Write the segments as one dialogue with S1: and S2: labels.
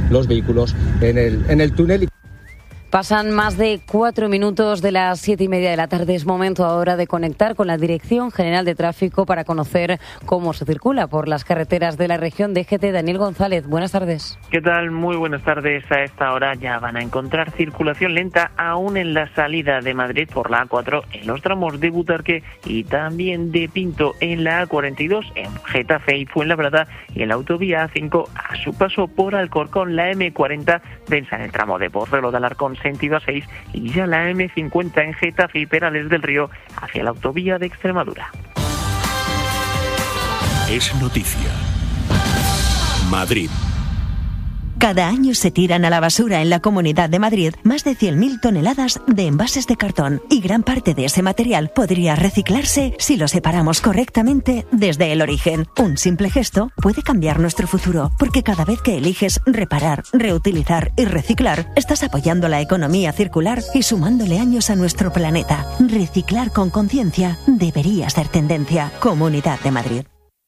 S1: los vehículos en el túnel.
S2: Pasan más de 4 minutos de las 7:30 de la tarde. Es momento ahora de conectar con la Dirección General de Tráfico para conocer cómo se circula por las carreteras de la región. DGT, Daniel González, buenas tardes.
S3: ¿Qué tal? Muy buenas tardes. A esta hora ya van a encontrar circulación lenta aún en la salida de Madrid por la A4 en los tramos de Butarque y también de Pinto en la A42 en Getafe y Fuenlabrada, y en la autovía A5 a su paso por Alcorcón. La M40 densa en el tramo de Pozuelo de Alarcón sentido A6 y ya la M50 en Getafe y Perales del Río hacia la autovía de Extremadura.
S4: Es noticia. Madrid.
S5: Cada año se tiran a la basura en la Comunidad de Madrid más de 100.000 toneladas de envases de cartón, y gran parte de ese material podría reciclarse si lo separamos correctamente desde el origen. Un simple gesto puede cambiar nuestro futuro, porque cada vez que eliges reparar, reutilizar y reciclar, estás apoyando la economía circular y sumándole años a nuestro planeta. Reciclar con conciencia debería ser tendencia. Comunidad de Madrid.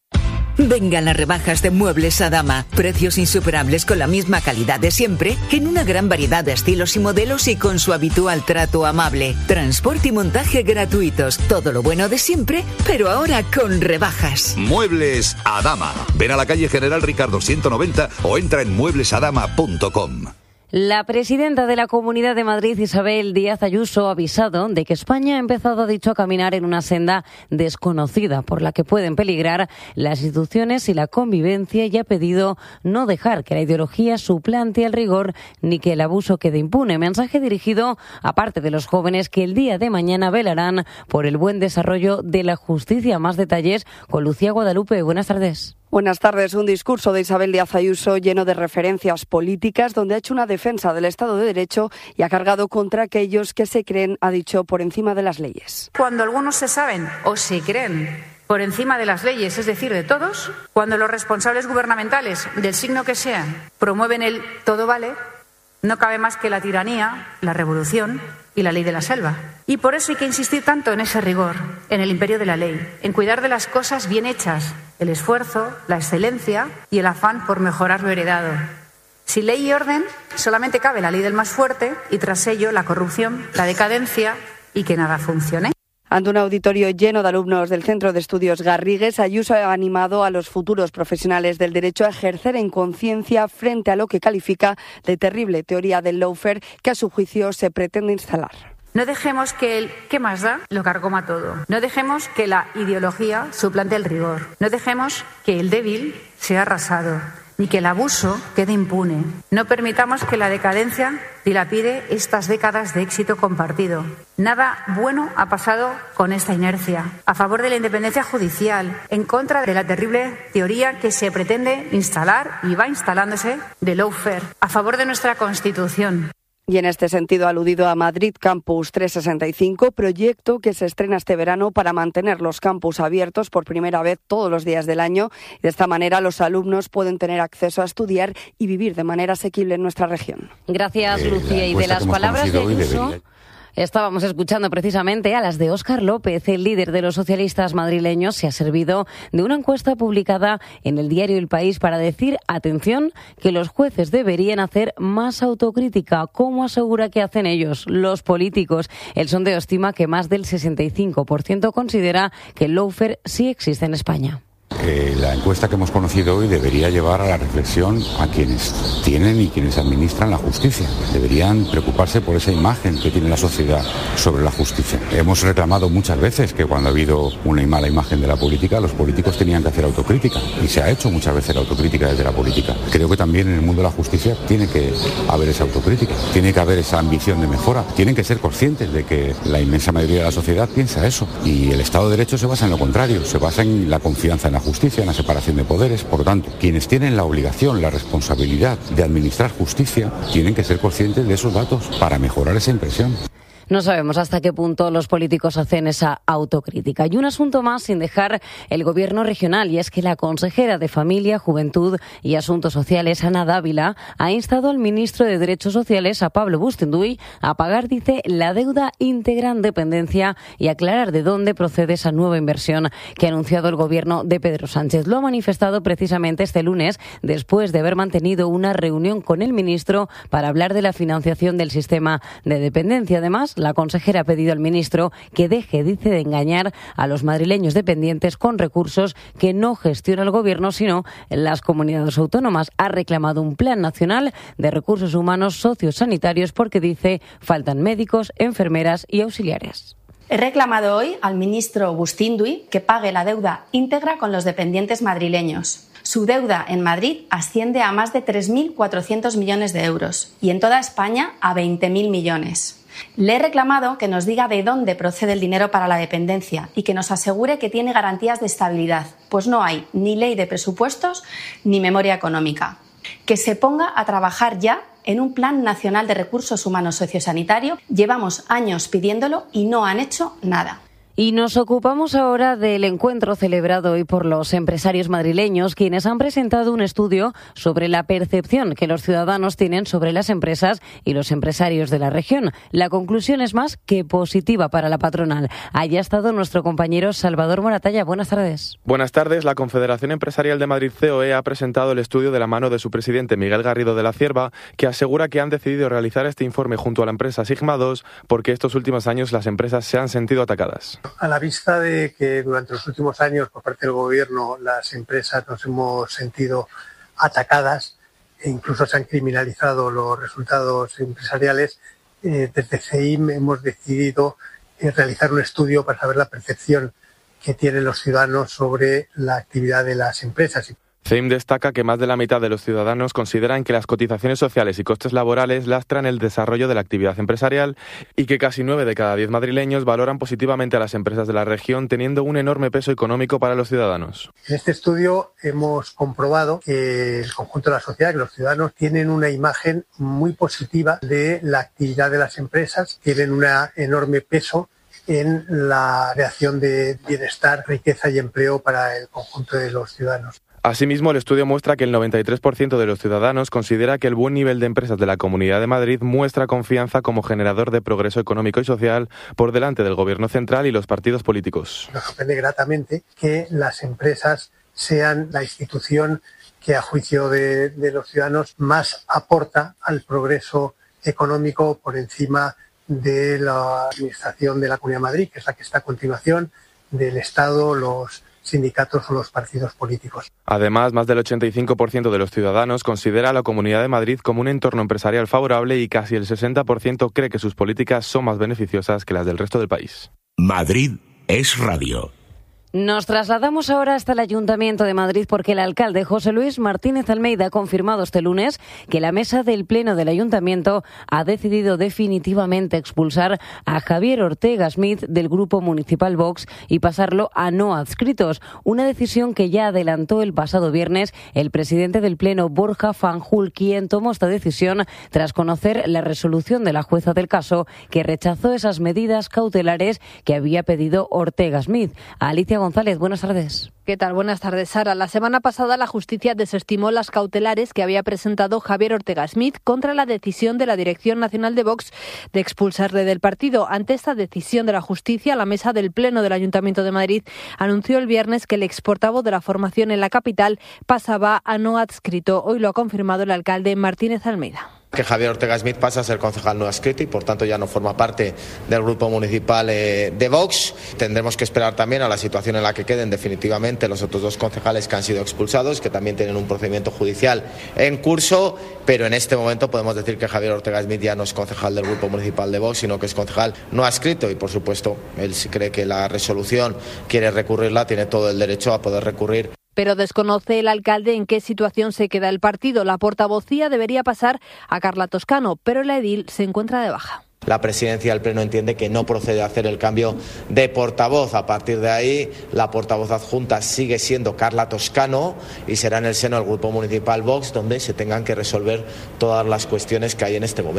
S6: Vengan las rebajas de Muebles Adama. Precios insuperables con la misma calidad de siempre, en una gran variedad de estilos y modelos y con su habitual trato amable. Transporte y montaje gratuitos. Todo lo bueno de siempre, pero ahora con rebajas.
S7: Muebles Adama. Ven a la calle General Ricardo 190 o entra en mueblesadama.com.
S2: La presidenta de la Comunidad de Madrid, Isabel Díaz Ayuso, ha avisado de que España ha empezado, ha dicho, a caminar en una senda desconocida por la que pueden peligrar las instituciones y la convivencia, y ha pedido no dejar que la ideología suplante el rigor ni que el abuso quede impune. Mensaje dirigido a parte de los jóvenes que el día de mañana velarán por el buen desarrollo de la justicia. Más detalles con Lucía Guadalupe. Buenas tardes.
S8: Buenas tardes. Un discurso de Isabel Díaz Ayuso lleno de referencias políticas, donde ha hecho una defensa del Estado de Derecho y ha cargado contra aquellos que se creen, ha dicho, por encima de las leyes.
S9: Cuando algunos se saben o se creen por encima de las leyes, es decir, de todos, cuando los responsables gubernamentales, del signo que sean, promueven el todo vale, no cabe más que la tiranía, la revolución y la ley de la selva. Y por eso hay que insistir tanto en ese rigor, en el imperio de la ley, en cuidar de las cosas bien hechas, el esfuerzo, la excelencia y el afán por mejorar lo heredado. Sin ley y orden, solamente cabe la ley del más fuerte y tras ello la corrupción, la decadencia y que nada funcione.
S8: Ante un auditorio lleno de alumnos del Centro de Estudios Garrigues, Ayuso ha animado a los futuros profesionales del derecho a ejercer en conciencia frente a lo que califica de terrible teoría del lawfare que a su juicio se pretende instalar.
S9: No dejemos que el ¿qué más da? Lo carcoma todo. No dejemos que la ideología suplante el rigor. No dejemos que el débil sea arrasado, ni que el abuso quede impune. No permitamos que la decadencia dilapide estas décadas de éxito compartido. Nada bueno ha pasado con esta inercia. A favor de la independencia judicial, en contra de la terrible teoría que se pretende instalar y va instalándose de lawfare. A favor de nuestra Constitución.
S8: Y en este sentido ha aludido a Madrid Campus 365, proyecto que se estrena este verano para mantener los campus abiertos por primera vez todos los días del año. Y de esta manera los alumnos pueden tener acceso a estudiar y vivir de manera asequible en nuestra región.
S2: Gracias, Lucía. Y de las palabras de Ayuso estábamos escuchando precisamente a las de Óscar López. El líder de los socialistas madrileños se ha servido de una encuesta publicada en el diario El País para decir, atención, que los jueces deberían hacer más autocrítica. ¿Cómo asegura que hacen ellos, los políticos? El sondeo estima que más del 65% considera que el lawfare sí existe en España.
S10: La encuesta que hemos conocido hoy debería llevar a la reflexión a quienes tienen y quienes administran la justicia. Deberían preocuparse por esa imagen que tiene la sociedad sobre la justicia. Hemos reclamado muchas veces que cuando ha habido una mala imagen de la política, los políticos tenían que hacer autocrítica. Y se ha hecho muchas veces la autocrítica desde la política. Creo que también en el mundo de la justicia tiene que haber esa autocrítica, tiene que haber esa ambición de mejora. Tienen que ser conscientes de que la inmensa mayoría de la sociedad piensa eso. Y el Estado de Derecho se basa en lo contrario, se basa en la confianza en la justicia, en la separación de poderes. Por lo tanto, quienes tienen la obligación, la responsabilidad de administrar justicia, tienen que ser conscientes de esos datos para mejorar esa impresión.
S2: No sabemos hasta qué punto los políticos hacen esa autocrítica. Y un asunto más sin dejar el gobierno regional, y es que la consejera de Familia, Juventud y Asuntos Sociales, Ana Dávila, ha instado al ministro de Derechos Sociales, a Pablo Bustinduy, a pagar, dice, la deuda íntegra en dependencia y aclarar de dónde procede esa nueva inversión que ha anunciado el gobierno de Pedro Sánchez. Lo ha manifestado precisamente este lunes, después de haber mantenido una reunión con el ministro para hablar de la financiación del sistema de dependencia. Además, la consejera ha pedido al ministro que deje, dice, de engañar a los madrileños dependientes con recursos que no gestiona el gobierno, sino las comunidades autónomas. Ha reclamado un plan nacional de recursos humanos sociosanitarios porque, dice, faltan médicos, enfermeras y auxiliares.
S11: He reclamado hoy al ministro Bustinduy que pague la deuda íntegra con los dependientes madrileños. Su deuda en Madrid asciende a más de 3.400 millones de euros y en toda España a 20.000 millones. Le he reclamado que nos diga de dónde procede el dinero para la dependencia y que nos asegure que tiene garantías de estabilidad, pues no hay ni ley de presupuestos ni memoria económica. Que se ponga a trabajar ya en un plan nacional de recursos humanos sociosanitario. Llevamos años pidiéndolo y no han hecho nada.
S2: Y nos ocupamos ahora del encuentro celebrado hoy por los empresarios madrileños, quienes han presentado un estudio sobre la percepción que los ciudadanos tienen sobre las empresas y los empresarios de la región. La conclusión es más que positiva para la patronal. Allí ha estado nuestro compañero Salvador Moratalla. Buenas tardes.
S12: Buenas tardes. La Confederación Empresarial de Madrid, COE, ha presentado el estudio de la mano de su presidente Miguel Garrido de la Cierva, que asegura que han decidido realizar este informe junto a la empresa Sigma 2 porque estos últimos años las empresas se han sentido atacadas.
S13: A la vista de que durante los últimos años, por parte del Gobierno, las empresas nos hemos sentido atacadas e incluso se han criminalizado los resultados empresariales, desde CEIM hemos decidido realizar un estudio para saber la percepción que tienen los ciudadanos sobre la actividad de las empresas.
S12: CEIM destaca que más de la mitad de los ciudadanos consideran que las cotizaciones sociales y costes laborales lastran el desarrollo de la actividad empresarial y que casi 9 de cada 10 madrileños valoran positivamente a las empresas de la región, teniendo un enorme peso económico para los ciudadanos.
S13: En este estudio hemos comprobado que el conjunto de la sociedad, que los ciudadanos tienen una imagen muy positiva de la actividad de las empresas, tienen un enorme peso en la creación de bienestar, riqueza y empleo para el conjunto de los ciudadanos.
S12: Asimismo, el estudio muestra que el 93% de los ciudadanos considera que el buen nivel de empresas de la Comunidad de Madrid muestra confianza como generador de progreso económico y social por delante del Gobierno central y los partidos políticos.
S13: Nos sorprende gratamente que las empresas sean la institución que, a juicio de los ciudadanos, más aporta al progreso económico por encima de la Administración de la Comunidad de Madrid, que es la que está a continuación, del Estado, los sindicatos o los partidos políticos.
S12: Además, más del 85% de los ciudadanos considera a la Comunidad de Madrid como un entorno empresarial favorable y casi el 60% cree que sus políticas son más beneficiosas que las del resto del país.
S4: Madrid es radio.
S2: Nos trasladamos ahora hasta el Ayuntamiento de Madrid porque el alcalde José Luis Martínez Almeida ha confirmado este lunes que la mesa del Pleno del Ayuntamiento ha decidido definitivamente expulsar a Javier Ortega Smith del Grupo Municipal Vox y pasarlo a no adscritos, una decisión que ya adelantó el pasado viernes el presidente del Pleno, Borja Fanjul, quien tomó esta decisión tras conocer la resolución de la jueza del caso que rechazó esas medidas cautelares que había pedido Ortega Smith. Alicia González, buenas tardes.
S14: ¿Qué tal? Buenas tardes, Sara. La semana pasada la justicia desestimó las cautelares que había presentado Javier Ortega Smith contra la decisión de la Dirección Nacional de Vox de expulsarle del partido. Ante esta decisión de la justicia, la mesa del Pleno del Ayuntamiento de Madrid anunció el viernes que el exportavoz de la formación en la capital pasaba a no adscrito. Hoy lo ha confirmado el alcalde Martínez Almeida.
S15: Que Javier Ortega Smith pasa a ser concejal no adscrito y por tanto ya no forma parte del grupo municipal de Vox. Tendremos que esperar también a la situación en la que queden definitivamente los otros 2 concejales que han sido expulsados, que también tienen un procedimiento judicial en curso, pero en este momento podemos decir que Javier Ortega Smith ya no es concejal del grupo municipal de Vox, sino que es concejal no adscrito y por supuesto él, si cree que la resolución quiere recurrirla, tiene todo el derecho a poder recurrir.
S14: Pero desconoce el alcalde en qué situación se queda el partido. La portavocía debería pasar a Carla Toscano, pero la edil se encuentra de baja.
S15: La presidencia del Pleno entiende que no procede a hacer el cambio de portavoz. A partir de ahí, la portavoz adjunta sigue siendo Carla Toscano y será en el seno del Grupo Municipal Vox donde se tengan que resolver todas las cuestiones que hay en este momento.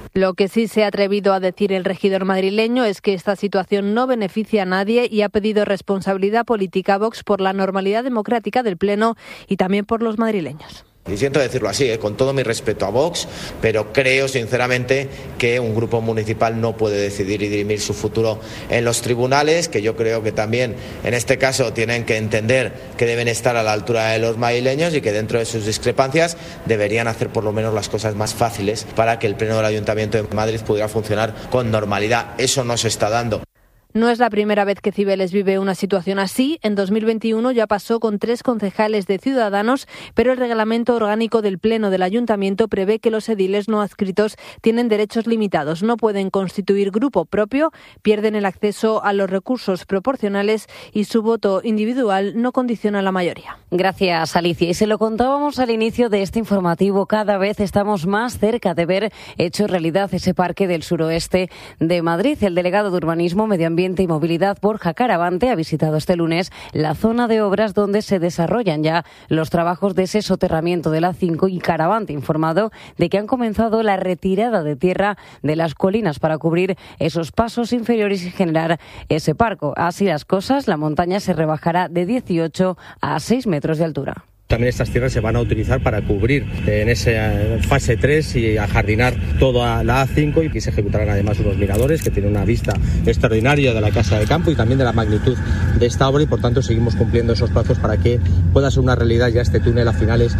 S14: Lo que sí se ha atrevido a decir el regidor madrileño es que esta situación no beneficia a nadie y ha pedido responsabilidad política a Vox por la normalidad democrática del Pleno y también por los madrileños.
S15: Y siento decirlo así, con todo mi respeto a Vox, pero creo sinceramente que un grupo municipal no puede decidir y dirimir su futuro en los tribunales, que yo creo que también en este caso tienen que entender que deben estar a la altura de los madrileños y que dentro de sus discrepancias deberían hacer por lo menos las cosas más fáciles para que el Pleno del Ayuntamiento de Madrid pudiera funcionar con normalidad. Eso no se está dando.
S14: No es la primera vez que Cibeles vive una situación así. En 2021 ya pasó con 3 concejales de Ciudadanos, pero el reglamento orgánico del Pleno del Ayuntamiento prevé que los ediles no adscritos tienen derechos limitados. No pueden constituir grupo propio, pierden el acceso a los recursos proporcionales y su voto individual no condiciona la mayoría.
S2: Gracias, Alicia. Y se lo contábamos al inicio de este informativo, cada vez estamos más cerca de ver hecho realidad ese parque del suroeste de Madrid. El delegado de Urbanismo, Medio Ambiente y Movilidad, Borja Caravante, ha visitado este lunes la zona de obras donde se desarrollan ya los trabajos de ese soterramiento de la A5 y Caravante ha informado de que han comenzado la retirada de tierra de las colinas para cubrir esos pasos inferiores y generar ese parco. Así las cosas, la montaña se rebajará de 18 a 6 metros de altura.
S1: También estas tierras se van a utilizar para cubrir en esa fase 3 y ajardinar toda la A5 y se ejecutarán además unos miradores que tienen una vista extraordinaria de la Casa de Campo y también de la magnitud de esta obra y por tanto seguimos cumpliendo esos plazos para que pueda ser una realidad ya este túnel a finales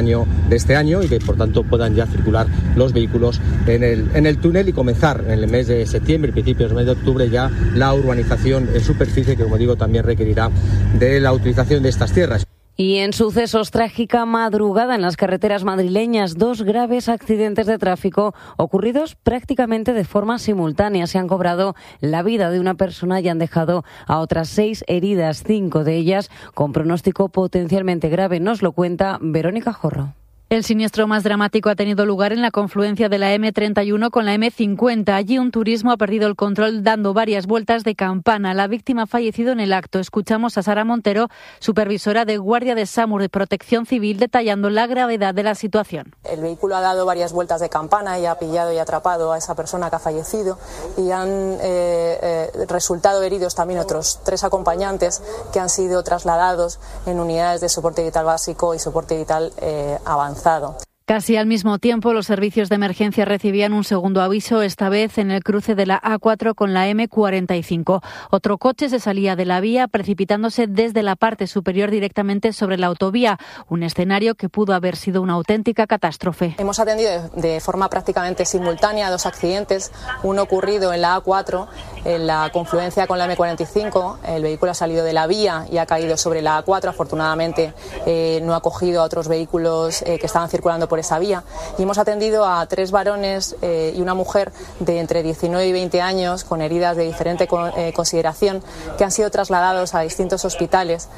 S1: de este año y que por tanto puedan ya circular los vehículos en el túnel y comenzar en el mes de septiembre, principios del mes de octubre ya la urbanización en superficie que como digo también requerirá de la utilización de estas tierras.
S2: Y en sucesos, trágica madrugada en las carreteras madrileñas, 2 graves accidentes de tráfico ocurridos prácticamente de forma simultánea. Se han cobrado la vida de una persona y han dejado a otras 6 heridas, 5 de ellas con pronóstico potencialmente grave. Nos lo cuenta Verónica Jorro.
S16: El siniestro más dramático ha tenido lugar en la confluencia de la M31 con la M50. Allí un turismo ha perdido el control dando varias vueltas de campana. La víctima ha fallecido en el acto. Escuchamos a Sara Montero, supervisora de Guardia de SAMUR de Protección Civil, detallando la gravedad de la situación.
S17: El vehículo ha dado varias vueltas de campana y ha pillado y atrapado a esa persona que ha fallecido y han resultado heridos también otros 3 acompañantes que han sido trasladados en unidades de soporte vital básico y soporte vital avanzado.
S16: Casi al mismo tiempo, los servicios de emergencia recibían un segundo aviso, esta vez en el cruce de la A4 con la M45. Otro coche se salía de la vía, precipitándose desde la parte superior directamente sobre la autovía, un escenario que pudo haber sido una auténtica catástrofe.
S17: Hemos atendido de forma prácticamente simultánea 2 accidentes, uno ocurrido en la A4, en la confluencia con la M45. El vehículo ha salido de la vía y ha caído sobre la A4. Afortunadamente no ha cogido a otros vehículos que estaban circulando por esa vía y hemos atendido a 3 varones y una mujer de entre 19 y 20 años con heridas de diferente consideración que han sido trasladados a distintos hospitales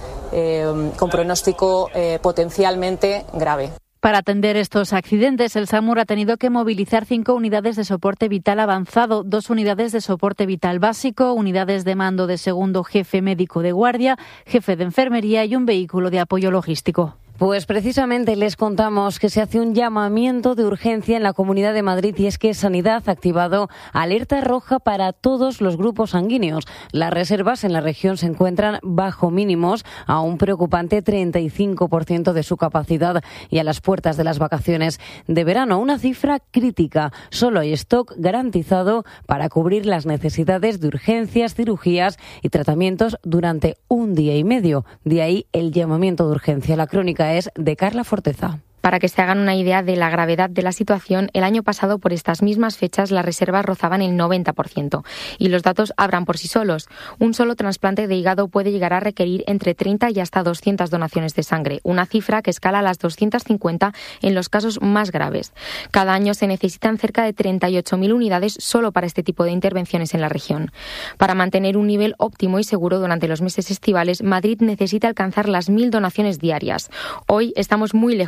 S17: con pronóstico potencialmente grave.
S16: Para atender estos accidentes, el SAMUR ha tenido que movilizar 5 unidades de soporte vital avanzado, 2 unidades de soporte vital básico, unidades de mando de segundo jefe médico de guardia, jefe de enfermería y un vehículo de apoyo logístico.
S2: Pues precisamente les contamos que se hace un llamamiento de urgencia en la Comunidad de Madrid y es que Sanidad ha activado alerta roja para todos los grupos sanguíneos. Las reservas en la región se encuentran bajo mínimos a un preocupante 35% de su capacidad y a las puertas de las vacaciones de verano. Una cifra crítica. Solo hay stock garantizado para cubrir las necesidades de urgencias, cirugías y tratamientos durante 1 día y medio. De ahí el llamamiento de urgencia. La crónica es de Carla Forteza.
S18: Para que se hagan una idea de la gravedad de la situación, el año pasado por estas mismas fechas las reservas rozaban el 90% y los datos hablan por sí solos. Un solo trasplante de hígado puede llegar a requerir entre 30 y hasta 200 donaciones de sangre, una cifra que escala a las 250 en los casos más graves. Cada año se necesitan cerca de 38.000 unidades solo para este tipo de intervenciones en la región. Para mantener un nivel óptimo y seguro durante los meses estivales, Madrid necesita alcanzar las 1.000 donaciones diarias. Hoy estamos muy lejos de ese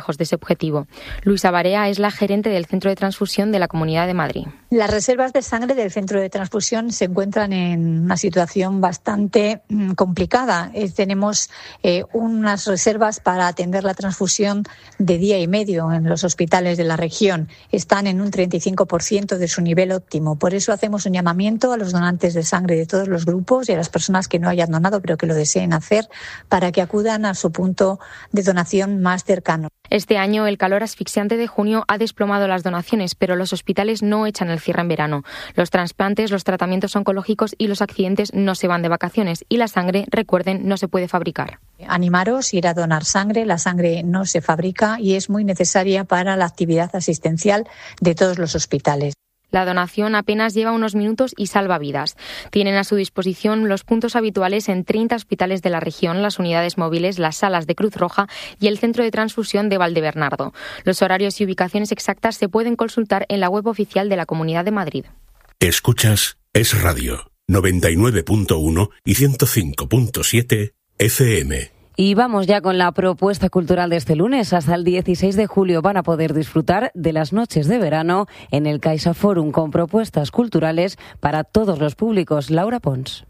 S18: objetivo. Luisa Barea es la gerente del Centro de Transfusión de la Comunidad de Madrid.
S19: Las reservas de sangre del Centro de Transfusión se encuentran en una situación bastante complicada. Tenemos unas reservas para atender la transfusión de día y medio en los hospitales de la región. Están en un 35% de su nivel óptimo. Por eso hacemos un llamamiento a los donantes de sangre de todos los grupos y a las personas que no hayan donado pero que lo deseen hacer para que acudan a su punto de donación más cercano.
S18: Este año el calor asfixiante de junio ha desplomado las donaciones, pero los hospitales no echan el cierre en verano. Los trasplantes, los tratamientos oncológicos y los accidentes no se van de vacaciones y la sangre, recuerden, no se puede fabricar.
S19: Animaros, ir a donar sangre. La sangre no se fabrica y es muy necesaria para la actividad asistencial de todos los hospitales.
S18: La donación apenas lleva unos minutos y salva vidas. Tienen a su disposición los puntos habituales en 30 hospitales de la región, las unidades móviles, las salas de Cruz Roja y el centro de transfusión de Valdebernardo. Los horarios y ubicaciones exactas se pueden consultar en la web oficial de la Comunidad de Madrid.
S4: Escuchas Es Radio, 99.1 y 105.7 FM.
S2: Y vamos ya con la propuesta cultural de este lunes. Hasta el 16 de julio van a poder disfrutar de las noches de verano en el CaixaForum con propuestas culturales para todos los públicos. Laura Pons.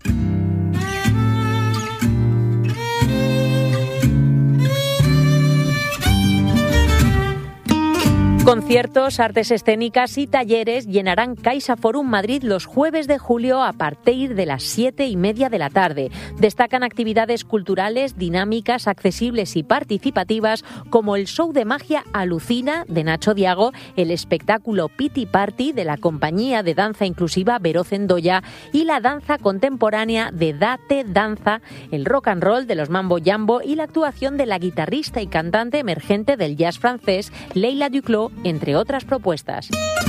S20: Conciertos, artes escénicas y talleres llenarán CaixaForum Madrid los jueves de julio a partir de las 7:30 de la tarde. Destacan actividades culturales, dinámicas, accesibles y participativas como el show de magia Alucina de Nacho Diago, el espectáculo Pity Party de la compañía de danza inclusiva Vero Zendoya y la danza contemporánea de Date Danza, el rock and roll de los Mambo Jambo y la actuación de la guitarrista y cantante emergente del jazz francés Leila Duclos, entre otras propuestas.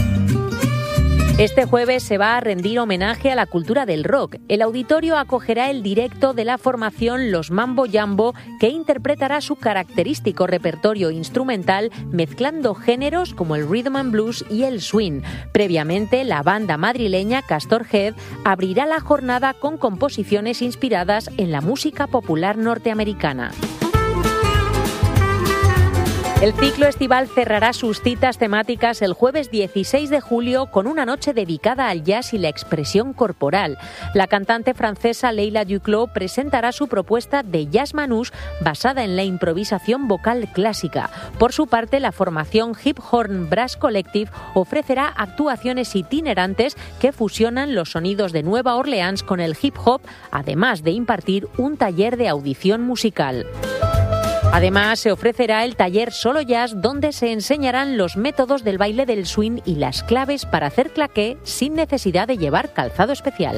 S20: Este jueves se va a rendir homenaje a la cultura del rock. El auditorio acogerá el directo de la formación Los Mambo Jambo, que interpretará su característico repertorio instrumental mezclando géneros como el rhythm and blues y el swing. Previamente, la banda madrileña Castor Head abrirá la jornada con composiciones inspiradas en la música popular norteamericana. El ciclo estival cerrará sus citas temáticas el jueves 16 de julio con una noche dedicada al jazz y la expresión corporal. La cantante francesa Leila Duclos presentará su propuesta de jazz manouche basada en la improvisación vocal clásica. Por su parte, la formación Hip Horn Brass Collective ofrecerá actuaciones itinerantes que fusionan los sonidos de Nueva Orleans con el hip hop, además de impartir un taller de audición musical. Además, se ofrecerá el taller Solo Jazz, donde se enseñarán los métodos del baile del swing y las claves para hacer claqué sin necesidad de llevar calzado especial.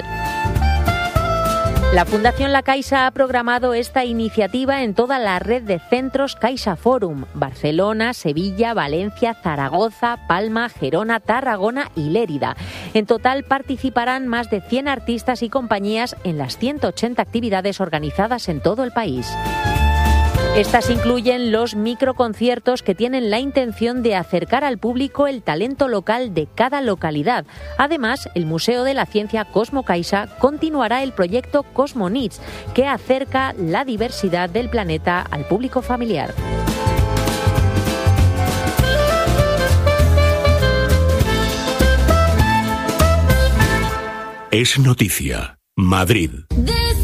S20: La Fundación La Caixa ha programado esta iniciativa en toda la red de centros CaixaForum: Barcelona, Sevilla, Valencia, Zaragoza, Palma, Gerona, Tarragona y Lérida. En total participarán más de 100 artistas y compañías en las 180 actividades organizadas en todo el país. Estas incluyen los microconciertos que tienen la intención de acercar al público el talento local de cada localidad. Además, el Museo de la Ciencia Cosmo Caixa continuará el proyecto Cosmonits, que acerca la diversidad del planeta al público familiar.
S4: Es noticia. Madrid.